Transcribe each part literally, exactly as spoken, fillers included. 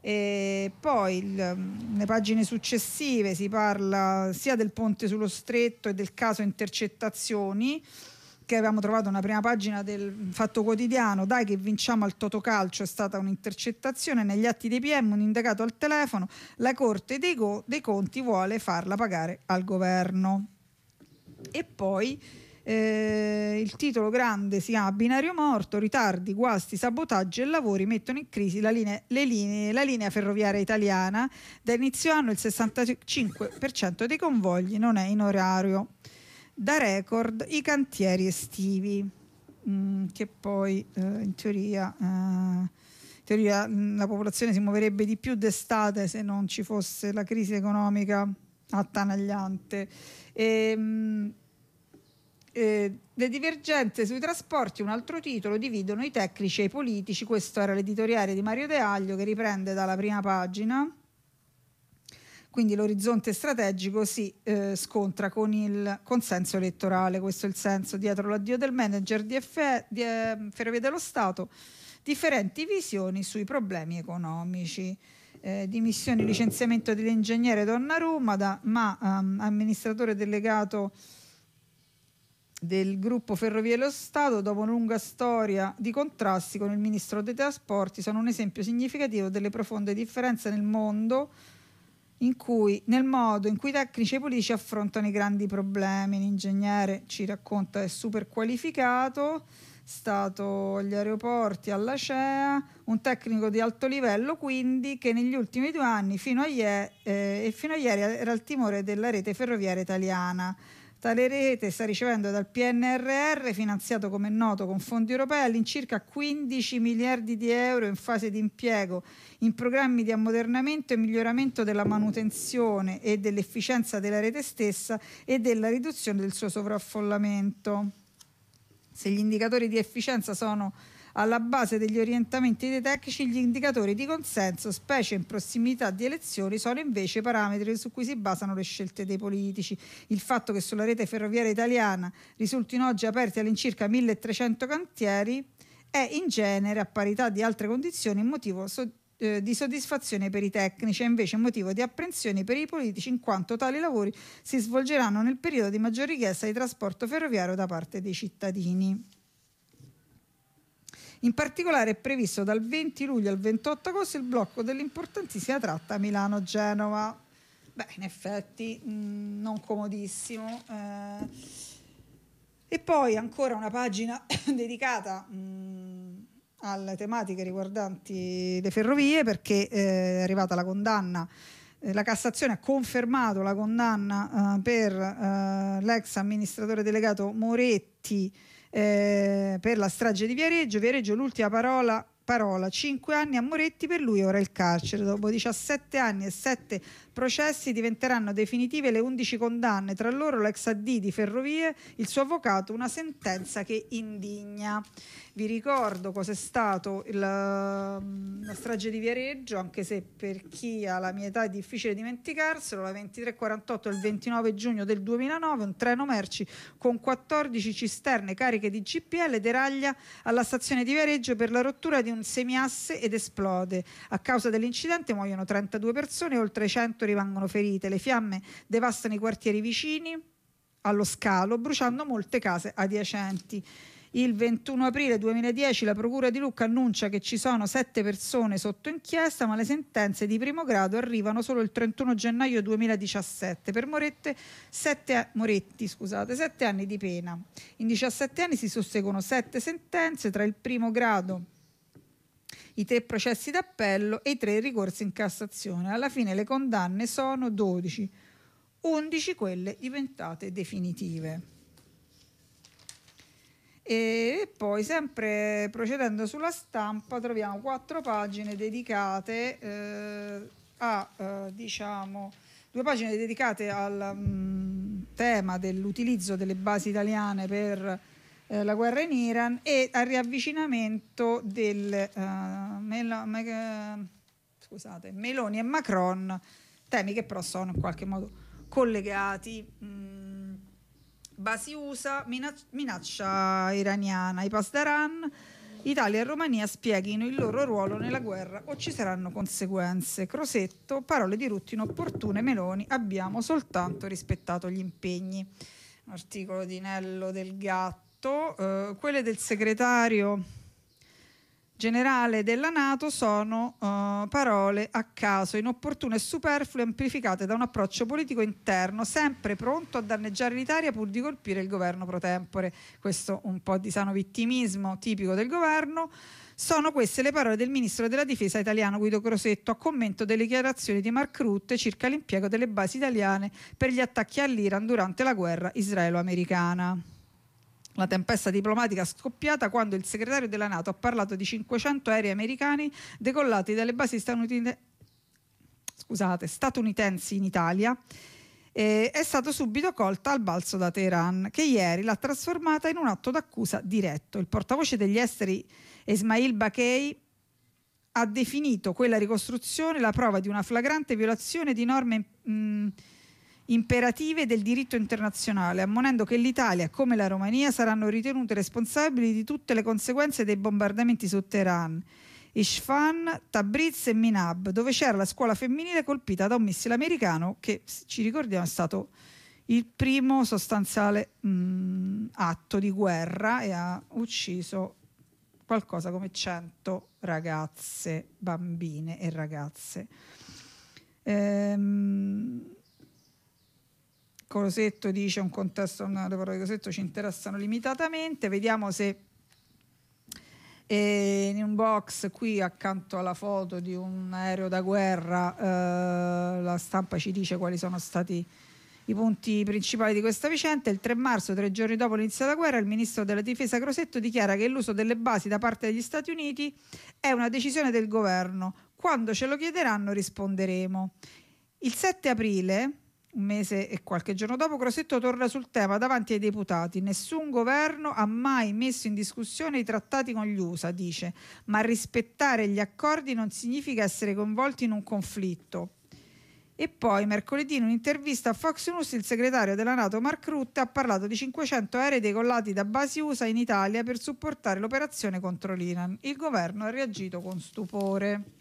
E poi il, nelle pagine successive si parla sia del ponte sullo Stretto e del caso intercettazioni, che avevamo trovato una prima pagina del Fatto Quotidiano. Dai che vinciamo al Totocalcio, è stata un'intercettazione, negli atti dei P M un indagato al telefono, la Corte dei, go- dei Conti vuole farla pagare al governo. E poi eh, il titolo grande si chiama Binario morto, ritardi, guasti, sabotaggi e lavori mettono in crisi la linea, le linee, la linea ferroviaria italiana. Da inizio anno il sessantacinque per cento dei convogli non è in orario. Da record i cantieri estivi, mm, che poi eh, in teoria, eh, in teoria la popolazione si muoverebbe di più d'estate se non ci fosse la crisi economica attanagliante. E, mh, eh, le divergenze sui trasporti, un altro titolo, dividono i tecnici e i politici. Questo era l'editoriale di Mario De Aglio, che riprende dalla prima pagina. Quindi l'orizzonte strategico si eh, scontra con il consenso elettorale. Questo è il senso dietro l'addio del manager di, F- di eh, Ferrovie dello Stato, differenti visioni sui problemi economici. Eh, dimissioni, licenziamento dell'ingegnere Donnarumma, da, ma um, amministratore delegato del gruppo Ferrovie dello Stato, dopo una lunga storia di contrasti con il ministro dei trasporti, sono un esempio significativo delle profonde differenze nel mondo in cui, nel modo in cui i tecnici e i politici affrontano i grandi problemi. L'ingegnere, ci racconta, è super qualificato, stato agli aeroporti, alla C E A, un tecnico di alto livello, quindi, che negli ultimi due anni fino a, ieri, eh, e fino a ieri era il timore della rete ferroviaria italiana. Tale rete sta ricevendo dal P N R R, finanziato come è noto con fondi europei, all'incirca quindici miliardi di euro in fase di impiego in programmi di ammodernamento e miglioramento della manutenzione e dell'efficienza della rete stessa e della riduzione del suo sovraffollamento. Se gli indicatori di efficienza sono alla base degli orientamenti dei tecnici, gli indicatori di consenso, specie in prossimità di elezioni, sono invece parametri su cui si basano le scelte dei politici. Il fatto che sulla rete ferroviaria italiana risultino oggi aperti all'incirca milletrecento cantieri è in genere, a parità di altre condizioni, un motivo so- eh, di soddisfazione per i tecnici, è invece motivo di apprensione per i politici, in quanto tali lavori si svolgeranno nel periodo di maggior richiesta di trasporto ferroviario da parte dei cittadini. In particolare è previsto dal venti luglio al ventotto agosto il blocco dell'importantissima tratta Milano-Genova. Beh, in effetti mh, non comodissimo. Eh. E poi ancora una pagina dedicata mh, alle tematiche riguardanti le ferrovie, perché eh, è arrivata la condanna. La Cassazione ha confermato la condanna eh, per eh, l'ex amministratore delegato Moretti eh, per la strage di Viareggio. Viareggio, l'ultima parola, parola, cinque anni a Moretti, per lui ora il carcere. Dopo diciassette anni e sette processi diventeranno definitive le undici condanne, tra loro l'ex A D di Ferrovie, il suo avvocato, una sentenza che indigna. Vi ricordo cos'è stato il, la strage di Viareggio, anche se per chi ha la mia età è difficile dimenticarselo. La ventitré quarantotto del ventinove giugno del duemilanove, un treno merci con quattordici cisterne cariche di G P L deraglia alla stazione di Viareggio per la rottura di un semiasse ed esplode. A causa dell'incidente muoiono trentadue persone e oltre cento rimangono ferite. Le fiamme devastano i quartieri vicini allo scalo, bruciando molte case adiacenti. Il ventuno aprile duemiladieci la Procura di Lucca annuncia che ci sono sette persone sotto inchiesta, ma le sentenze di primo grado arrivano solo il trentuno gennaio duemiladiciassette. Per Morette, sette, Moretti scusate, sette anni di pena. In diciassette anni si susseguono sette sentenze, tra il primo grado, i tre processi d'appello e i tre ricorsi in Cassazione. Alla fine le condanne sono dodici, undici quelle diventate definitive. E poi, sempre procedendo sulla Stampa, troviamo quattro pagine dedicate eh, a eh, diciamo due pagine dedicate al mh, tema dell'utilizzo delle basi italiane per eh, la guerra in Iran e al riavvicinamento del eh, Mel- Me- scusate, Meloni e Macron, temi che però sono in qualche modo collegati. Mh, Basi U S A, minaccia iraniana, i Pasdaran, Italia e Romania spieghino il loro ruolo nella guerra o ci saranno conseguenze. Crosetto, parole di Rutte inopportune, Meloni, abbiamo soltanto rispettato gli impegni. Un articolo di Nello Del Gatto. Eh, quelle del segretario generale della NATO sono uh, parole a caso, inopportune e superflue, amplificate da un approccio politico interno, sempre pronto a danneggiare l'Italia pur di colpire il governo pro tempore. Questo un po' di sano vittimismo tipico del governo. Sono queste le parole del ministro della difesa italiano Guido Crosetto a commento delle dichiarazioni di Mark Rutte circa l'impiego delle basi italiane per gli attacchi all'Iran durante la guerra israelo-americana. La tempesta diplomatica scoppiata quando il segretario della NATO ha parlato di cinquecento aerei americani decollati dalle basi statunitensi, scusate, statunitensi in Italia. Eh, è stato subito colta al balzo da Teheran, che ieri l'ha trasformata in un atto d'accusa diretto. Il portavoce degli esteri Esmail Bakei ha definito quella ricostruzione la prova di una flagrante violazione di norme mh, imperative del diritto internazionale, ammonendo che l'Italia, come la Romania, saranno ritenute responsabili di tutte le conseguenze dei bombardamenti su Teheran, Isfahan, Tabriz e Minab, dove c'era la scuola femminile colpita da un missile americano che, ci ricordiamo, è stato il primo sostanziale mh, atto di guerra e ha ucciso qualcosa come cento ragazze, bambine e ragazze. Ehm, Crosetto dice un contesto, le parole di Crosetto ci interessano limitatamente. Vediamo se eh, in un box qui accanto alla foto di un aereo da guerra eh, la stampa ci dice quali sono stati i punti principali di questa vicenda. Il tre marzo, tre giorni dopo l'inizio della guerra, il ministro della difesa Crosetto dichiara che l'uso delle basi da parte degli Stati Uniti è una decisione del governo. Quando ce lo chiederanno risponderemo. Il sette aprile, un mese e qualche giorno dopo, Crosetto torna sul tema davanti ai deputati. Nessun governo ha mai messo in discussione i trattati con gli U S A, dice, ma rispettare gli accordi non significa essere coinvolti in un conflitto. E poi mercoledì in un'intervista a Fox News il segretario della NATO Mark Rutte ha parlato di cinquecento aerei decollati da basi U S A in Italia per supportare l'operazione contro l'Iran. Il governo ha reagito con stupore.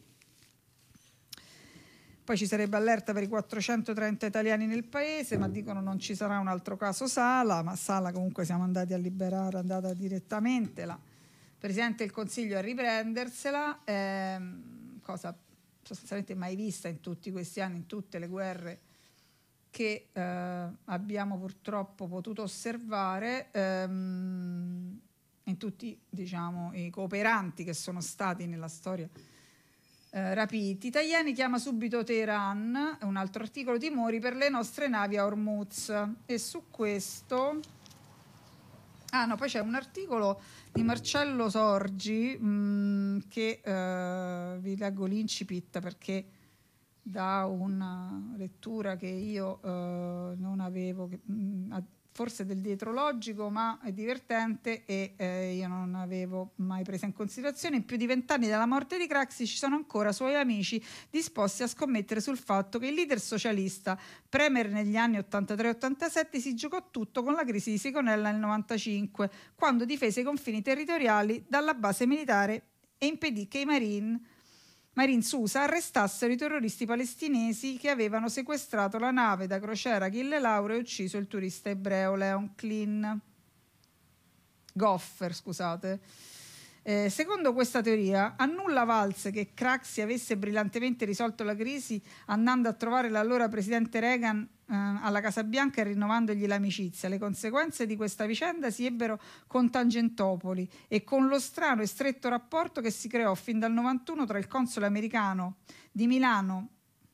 Poi ci sarebbe allerta per i quattrocentotrenta italiani nel paese, ma dicono non ci sarà un altro caso Sala, ma Sala comunque siamo andati a liberare, è andata direttamente la Presidente del Consiglio a riprendersela, ehm, cosa sostanzialmente mai vista in tutti questi anni, in tutte le guerre che eh, abbiamo purtroppo potuto osservare, ehm, in tutti, diciamo, i cooperanti che sono stati nella storia Eh, rapiti. Tajani chiama subito Teheran, un altro articolo, timori per le nostre navi a Hormuz. E su questo ah no, poi c'è un articolo di Marcello Sorgi mh, che eh, vi leggo l'incipit perché da una lettura che io eh, non avevo, che, mh, forse del dietrologico, ma è divertente e eh, io non avevo mai preso in considerazione. In più di vent'anni dalla morte di Craxi ci sono ancora suoi amici disposti a scommettere sul fatto che il leader socialista, premier negli anni ottantatré ottantasette, si giocò tutto con la crisi di Sigonella nel novantacinque, quando difese i confini territoriali dalla base militare e impedì che i Marine Marines U S A arrestassero i terroristi palestinesi che avevano sequestrato la nave da crociera Achille Lauro e ucciso il turista ebreo Leon Klein. Goffer, scusate. Eh, secondo questa teoria, a nulla valse che Craxi avesse brillantemente risolto la crisi andando a trovare l'allora presidente Reagan eh, alla Casa Bianca e rinnovandogli l'amicizia. Le conseguenze di questa vicenda si ebbero con Tangentopoli e con lo strano e stretto rapporto che si creò fin dal novantuno tra il console americano di Milano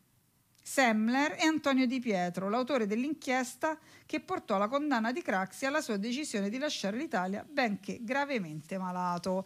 Semler e Antonio Di Pietro, l'autore dell'inchiesta che portò alla condanna di Craxi e alla sua decisione di lasciare l'Italia, benché gravemente malato.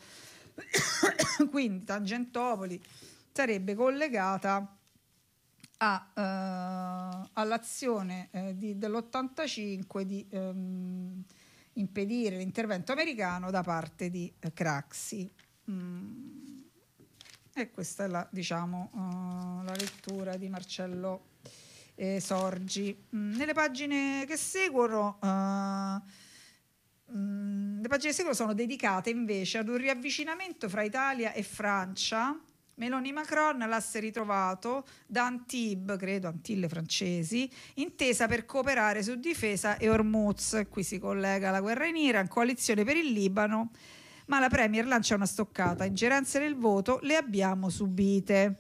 Quindi Tangentopoli sarebbe collegata a, eh, all'azione eh, di, dell'ottantacinque di ehm, impedire l'intervento americano da parte di eh, Craxi. Mm. E questa è la, diciamo, uh, la lettura di Marcello eh, Sorgi. Mm, nelle pagine che seguono uh, mh, le pagine del secolo sono dedicate invece ad un riavvicinamento fra Italia e Francia. Meloni-Macron, l'asse ritrovato da Antibes, credo Antille francesi, intesa per cooperare su difesa e Hormuz. Qui si collega la guerra in Iran, coalizione per il Libano, ma la Premier lancia una stoccata: ingerenze nel voto le abbiamo subite.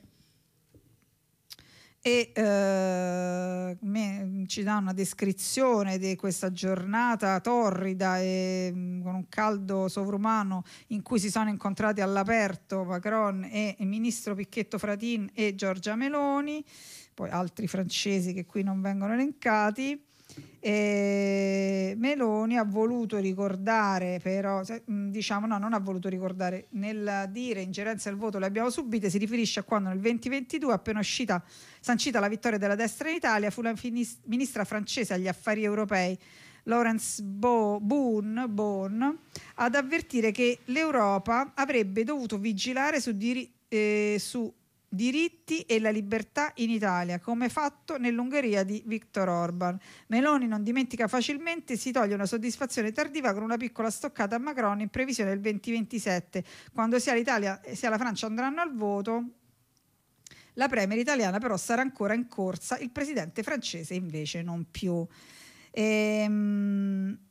E eh, me, ci dà una descrizione di questa giornata torrida e mh, con un caldo sovrumano in cui si sono incontrati all'aperto Macron e il ministro Picchetto Fratin e Giorgia Meloni, poi altri francesi che qui non vengono elencati. E Meloni ha voluto ricordare, però diciamo no, non ha voluto ricordare, nel dire ingerenza al voto le abbiamo subite si riferisce a quando nel duemilaventidue, appena uscita sancita la vittoria della destra in Italia, fu la ministra francese agli affari europei Laurence Boone, Boone ad avvertire che l'Europa avrebbe dovuto vigilare su, diri, eh, su diritti e la libertà in Italia, come fatto nell'Ungheria di Viktor Orban. Meloni non dimentica facilmente, si toglie una soddisfazione tardiva con una piccola stoccata a Macron in previsione del duemilaventisette, quando sia l'Italia sia la Francia andranno al voto. La premier italiana però sarà ancora in corsa, il presidente francese invece non più. Ehm,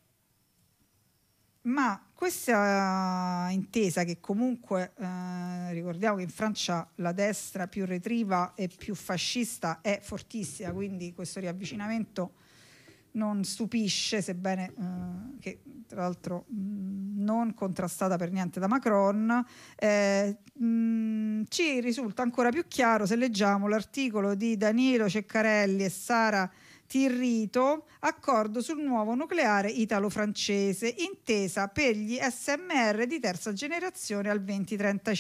ma questa intesa, che comunque eh, ricordiamo che in Francia la destra più retriva e più fascista è fortissima, quindi questo riavvicinamento non stupisce, sebbene eh, che tra l'altro mh, non contrastata per niente da Macron. Eh, mh, ci risulta ancora più chiaro se leggiamo l'articolo di Danilo Ceccarelli e Sara Tirrito, accordo sul nuovo nucleare italo-francese, intesa per gli S M R di terza generazione al duemilatrentacinque.